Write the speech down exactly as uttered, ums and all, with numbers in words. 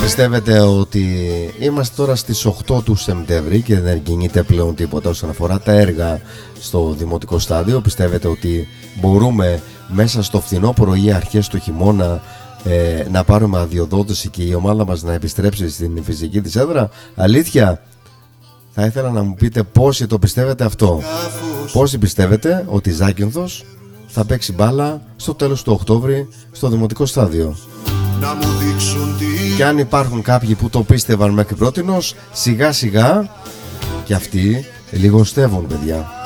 πιστεύετε ότι είμαστε τώρα στις οκτώ του Σεπτέμβρη και δεν κινείται πλέον τίποτα όσον αφορά τα έργα στο δημοτικό στάδιο? Πιστεύετε ότι μπορούμε μέσα στο φθινόπωρο ή αρχές του χειμώνα ε, να πάρουμε αδειοδότηση και η ομάδα μας να επιστρέψει στην φυσική της έδρα? Αλήθεια, θα ήθελα να μου πείτε πόσοι το πιστεύετε αυτό. Πόσοι πιστεύετε ότι η Ζάκυνθος θα παίξει μπάλα στο τέλος του Οκτώβρη στο δημοτικό στάδιο? Να μου δείξουν τι... Και αν υπάρχουν κάποιοι που το πίστευαν μέχρι πρότινος, σιγά σιγά και αυτοί λιγοστεύουν, παιδιά.